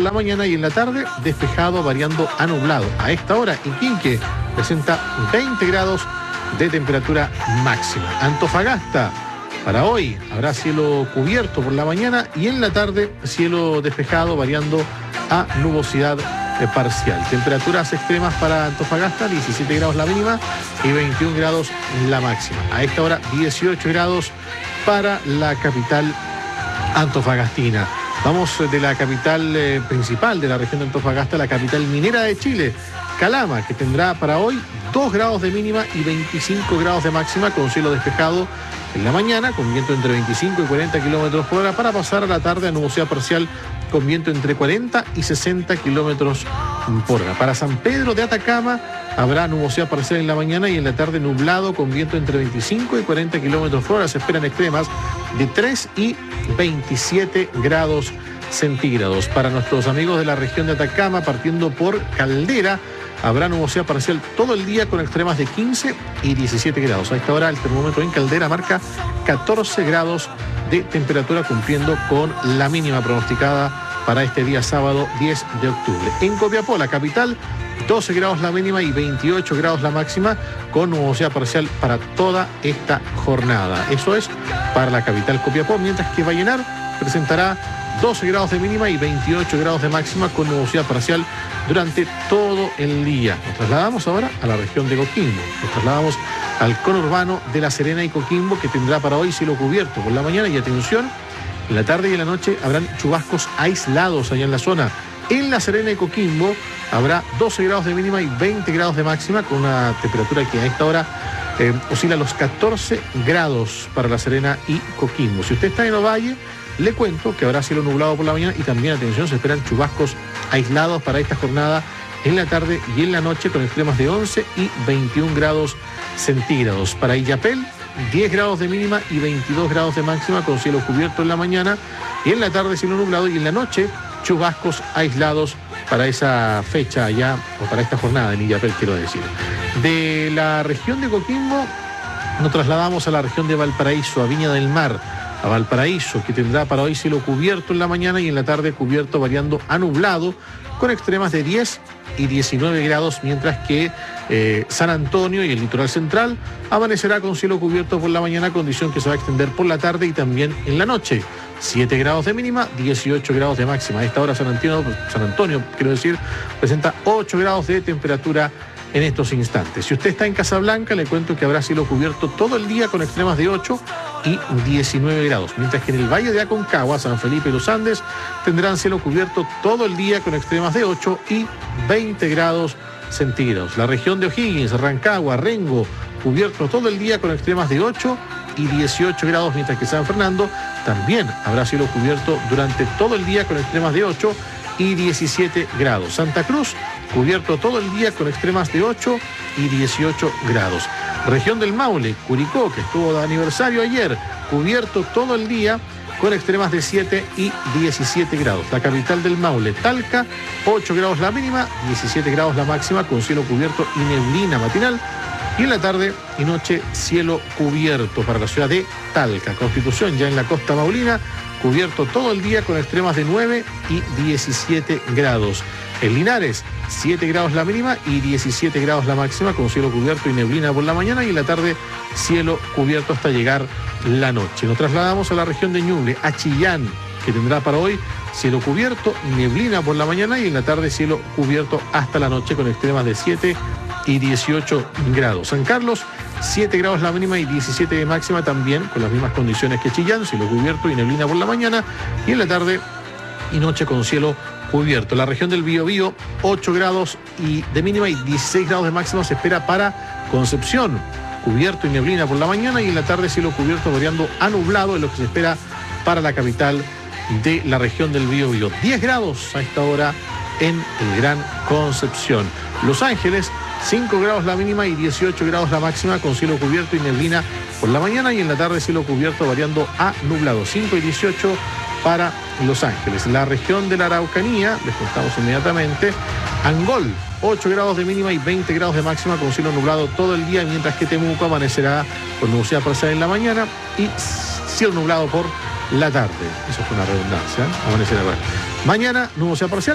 la mañana y en la tarde despejado variando a nublado. A esta hora Iquique presenta 20 grados de temperatura máxima. Antofagasta, para hoy habrá cielo cubierto por la mañana y en la tarde cielo despejado variando a nubosidad parcial. Temperaturas extremas para Antofagasta, 17 grados la mínima y 21 grados la máxima. A esta hora 18 grados para la capital antofagastina. Vamos de la capital principal de la región de Antofagasta, la capital minera de Chile, Calama, que tendrá para hoy 2 grados de mínima y 25 grados de máxima con cielo despejado en la mañana, con viento entre 25 y 40 kilómetros por hora, para pasar a la tarde a nubosidad parcial con viento entre 40 y 60 kilómetros por hora. Para San Pedro de Atacama habrá nubosidad parcial en la mañana y en la tarde nublado con viento entre 25 y 40 kilómetros por hora. Se esperan extremas de 3 y 27 grados centígrados. Para nuestros amigos de la región de Atacama, partiendo por Caldera, habrá nubosidad parcial todo el día con extremas de 15 y 17 grados. A esta hora el termómetro en Caldera marca 14 grados de temperatura, cumpliendo con la mínima pronosticada para este día sábado 10 de octubre. En Copiapó, la capital, 12 grados la mínima y 28 grados la máxima con nubosidad parcial para toda esta jornada. Eso es para la capital Copiapó, mientras que Vallenar presentará 12 grados de mínima y 28 grados de máxima con nubosidad parcial durante todo el día. Nos trasladamos ahora a la región de Coquimbo. Nos trasladamos al conurbano de La Serena y Coquimbo, que tendrá para hoy cielo cubierto por la mañana y atención, en la tarde y en la noche habrán chubascos aislados allá en la zona. En La Serena y Coquimbo habrá 12 grados de mínima y 20 grados de máxima con una temperatura que a esta hora oscila los 14 grados para La Serena y Coquimbo. Si usted está en Ovalle, le cuento que habrá cielo nublado por la mañana y también, atención, se esperan chubascos aislados para esta jornada en la tarde y en la noche con extremas de 11 y 21 grados centígrados. Para Illapel, 10 grados de mínima y 22 grados de máxima con cielo cubierto en la mañana y en la tarde cielo nublado y en la noche chubascos aislados para esa fecha allá, o para esta jornada en Illapel, quiero decir. De la región de Coquimbo nos trasladamos a la región de Valparaíso, a Viña del Mar, a Valparaíso, que tendrá para hoy cielo cubierto en la mañana y en la tarde cubierto variando a nublado con extremas de 10 y 19 grados, mientras que San Antonio y el litoral central amanecerá con cielo cubierto por la mañana, condición que se va a extender por la tarde y también en la noche. 7 grados de mínima, 18 grados de máxima. A esta hora San Antonio, quiero decir, presenta 8 grados de temperatura en estos instantes. Si usted está en Casablanca, le cuento que habrá cielo cubierto todo el día con extremas de 8 y 19 grados, mientras que en el Valle de Aconcagua, San Felipe y los Andes tendrán cielo cubierto todo el día con extremas de 8 y 20 grados centígrados. La región de O'Higgins, Rancagua, Rengo, cubierto todo el día con extremas de 8 y 18 grados, mientras que San Fernando también habrá cielo cubierto durante todo el día con extremas de 8 y 17 grados. Santa Cruz, cubierto todo el día con extremas de 8 y 18 grados. Región del Maule, Curicó, que estuvo de aniversario ayer, cubierto todo el día con extremas de 7 y 17 grados. La capital del Maule, Talca, 8 grados la mínima, 17 grados la máxima con cielo cubierto y neblina matinal. Y en la tarde y noche cielo cubierto para la ciudad de Talca. Constitución, ya en la costa maulina, cubierto todo el día con extremas de 9 y 17 grados. En Linares, 7 grados la mínima y 17 grados la máxima con cielo cubierto y neblina por la mañana y en la tarde cielo cubierto hasta llegar la noche. Nos trasladamos a la región de Ñuble, a Chillán, que tendrá para hoy cielo cubierto y neblina por la mañana y en la tarde cielo cubierto hasta la noche con extremas de 7 y 18 grados. San Carlos, 7 grados la mínima y 17 de máxima también, con las mismas condiciones que Chillán, cielo cubierto y neblina por la mañana y en la tarde y noche con cielo cubierto. La región del Biobío, 8 grados de mínima y 16 grados de máxima se espera para Concepción, cubierto y neblina por la mañana y en la tarde cielo cubierto variando a nublado, es lo que se espera para la capital de la región del Biobío. 10 grados a esta hora en el Gran Concepción. Los Ángeles, 5 grados la mínima y 18 grados la máxima con cielo cubierto y neblina por la mañana y en la tarde cielo cubierto variando a nublado. 5 y 18 para Los Ángeles. La región de la Araucanía, les contamos inmediatamente, Angol, 8 grados de mínima y 20 grados de máxima con cielo nublado todo el día, mientras que Temuco amanecerá con nubosidad parcial en la mañana y cielo nublado por la tarde. Eso fue una redundancia, amanecerá. Mañana nubosidad parcial.